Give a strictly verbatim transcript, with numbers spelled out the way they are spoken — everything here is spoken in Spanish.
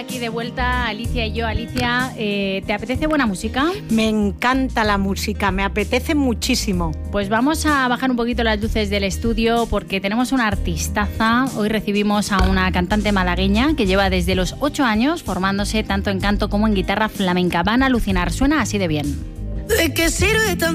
Aquí de vuelta Alicia y yo. Alicia, eh, ¿te apetece buena música? Me encanta la música, me apetece muchísimo. Pues vamos a bajar un poquito las luces del estudio porque tenemos una artistaza. Hoy recibimos a una cantante malagueña que lleva desde los ocho años formándose tanto en canto como en guitarra flamenca. Van a alucinar, suena así de bien. ¿De qué sirve tan